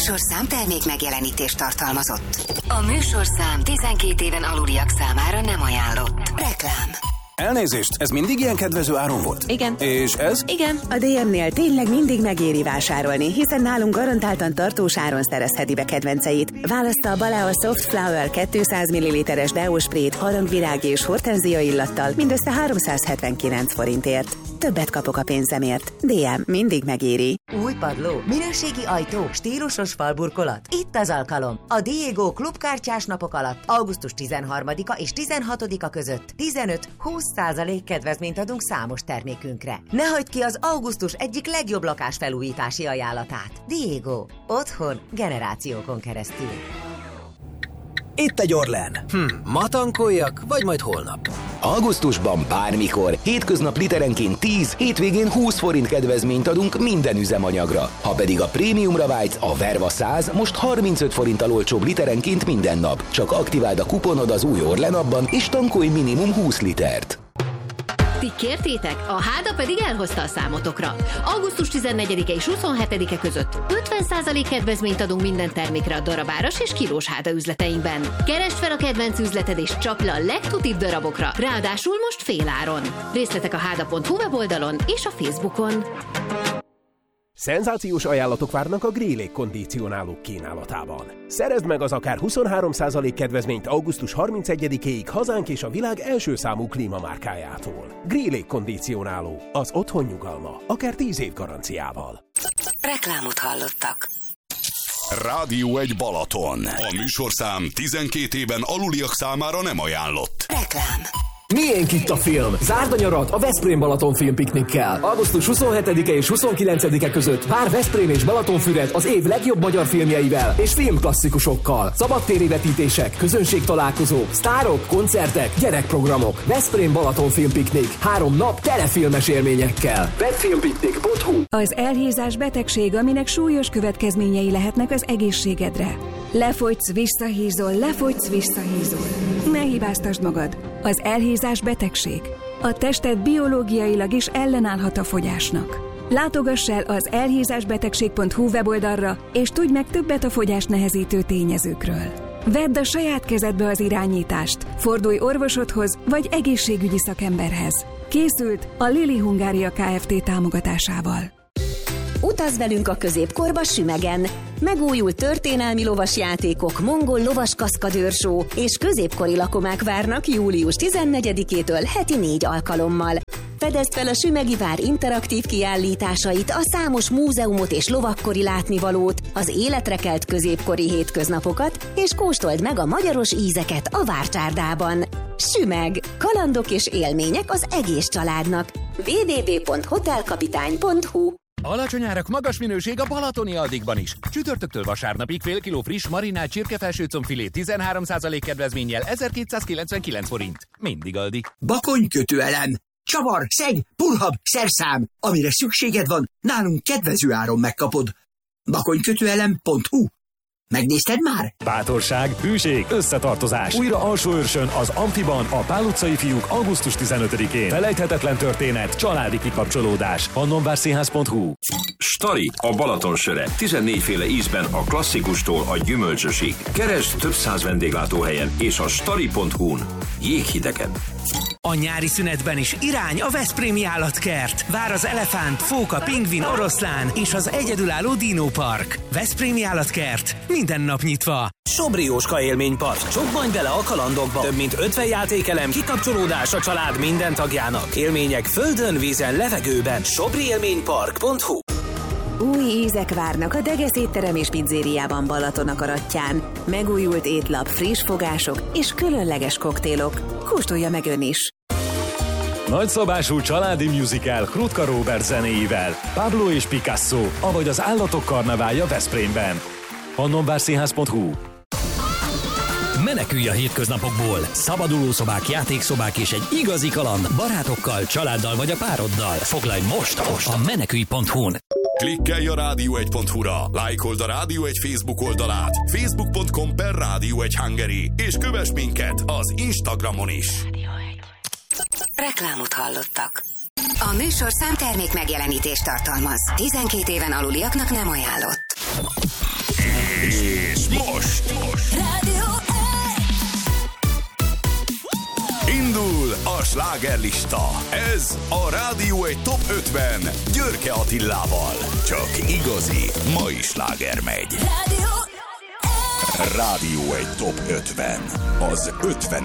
műsorszám termék megjelenítést tartalmazott. A műsorszám 12 éven aluliak számára nem ajánlott. Reklám. Elnézést, ez mindig ilyen kedvező áron volt? Igen. És ez? Igen. A DM-nél tényleg mindig megéri vásárolni, hiszen nálunk garantáltan tartós áron szerezheti be kedvenceit. Válassza a Balea Soft Flower 200 ml-es deósprét harangvirág és hortenzia illattal mindössze 379 forintért. Többet kapok a pénzemért. DM mindig megéri. Új padló, minőségi ajtó, stílusos falburkolat. Itt az alkalom. A Diego klubkártyás napok alatt augusztus 13-a és 16-a között 15-20% kedvezményt adunk számos termékünkre. Ne hagyd ki az augusztus egyik legjobb lakásfelújítási ajánlatát. Diego. Otthon generációkon keresztül. Itt egy Orlen. Ma tankoljak, vagy majd holnap? Augusztusban bármikor, hétköznap literenként 10, hétvégén 20 forint kedvezményt adunk minden üzemanyagra. Ha pedig a prémiumra vágysz, a Verva 100 most 35 forinttal olcsóbb literenként minden nap. Csak aktiváld a kuponod az új Orlen appban, és tankolj minimum 20 litert. Ti kértétek, a Háda pedig elhozta a számotokra. Augusztus 14-e és 27-e között 50% kedvezményt adunk minden termékre a darabáras és kilós Háda üzleteinkben. Keresd fel a kedvenc üzleted és csapd le a legtutibb darabokra, ráadásul most féláron. Részletek a háda.hu weboldalon és a Facebookon. Szenzációs ajánlatok várnak a Grey Lake kondicionálók kínálatában. Szerezd meg az akár 23% kedvezményt augusztus 31-éig hazánk és a világ első számú klímamárkájától. Grey Lake kondicionáló, az otthon nyugalma, akár 10 év garanciával. Reklámot hallottak. Rádió 1 Balaton. A műsorszám 12 éven aluliak számára nem ajánlott. Reklám. Miénk itt a film? Zárd a nyarat a Veszprém Balaton filmpiknikkel. Augusztus 27-e és 29-e között vár Veszprém és Balatonfüred az év legjobb magyar filmjeivel és filmklasszikusokkal. Szabadtéri vetítések, közönségtalálkozók, sztárok, koncertek, gyerekprogramok. Veszprém Balaton filmpiknik. 3 nap telefilmes élményekkel. Veszfilmpiknik.hu. Az elhízás betegség, aminek súlyos következményei lehetnek az egészségedre. Lefogysz, visszahízol, lefogysz, visszahízol. Ne hibáztasd magad. Az elhízás betegség. A tested biológiailag is ellenállhat a fogyásnak. Látogass el az elhízásbetegség.hu weboldalra, és tudj meg többet a fogyást nehezítő tényezőkről. Vedd a saját kezedbe az irányítást, fordulj orvosodhoz vagy egészségügyi szakemberhez. Készült a Lili Hungária Kft. Támogatásával. Utazz velünk a középkorba Sümegen. Megújult történelmi lovasjátékok, mongol lovaskaszkadőrshow és középkori lakomák várnak július 14-től heti 4 alkalommal. Fedezd fel a Sümegi Vár interaktív kiállításait, a számos múzeumot és lovakkori látnivalót, az életre kelt középkori hétköznapokat, és kóstold meg a magyaros ízeket a Várcsárdában. Sümeg. Kalandok és élmények az egész családnak. www.hotelkapitány.hu. Alacsony árak, magas minőség a balatoni Aldiban is. Csütörtöktől vasárnapig fél kiló friss marinált csirkefelsőcombfilé 13% kedvezménnyel 1299 forint. Mindig Aldi. Bakonykötőelem. Csavar, szeg, pulhab, szerszám. Amire szükséged van, nálunk kedvező áron megkapod. Bakonykötőelem.hu. Megnézted már? Bátorság, hűség, összetartozás. Újra Alsóőrsön az Amfiban a Pál utcai fiúk augusztus 15-én. Felejthetetlen történet, családi kikapcsolódás. Pannonvárszínház.hu. Stari, a Balaton söre. 14 féle ízben a klasszikustól a gyümölcsösig. Keresd több száz vendéglátóhelyen és a stari.hu-n. Jéghidegen. A nyári szünetben is irány a veszprémi állatkert. Vár az elefánt, fóka, pingvin, oroszlán és az egyedülálló dinópark. Veszprémi állatkert. Minden nap nyitva. Sobrióska élménypark. Csobbanj bele a kalandokba. Több mint 50 játékelem, kikapcsolódás a család minden tagjának. Élmények földön, vízen, levegőben. Sobriélménypark.hu. Új ízek várnak a Degesz étterem és pizzériában Balaton akaratján. Megújult étlap, friss fogások és különleges koktélok. Kóstolja meg ön is! Nagyszabású családi musical Krutka Róbert zenéivel. Pablo és Picasso, avagy az Állatok karneválja Veszprémben. Pannonvárszínház.hu. Menekülj a hétköznapokból. Szabadulószobák, játékszobák és egy igazi kaland barátokkal, családdal vagy a pároddal. Foglalj most a menekülj.hu-n. Klikkelj a rádió1.hu-ra, lájkold a Rádió 1 Facebook oldalát, facebook.com/Rádió 1 Hungary, és kövess minket az Instagramon is. Reklámot hallottak. A műsorszám termék megjelenítést tartalmaz. 12 éven aluliaknak nem ajánlott. És most Rádió indul a slágerlista. Ez a Rádió egy Top 50 Györke Attilával. Csak igazi mai sláger megy. Rádió egy Top 50. Az 50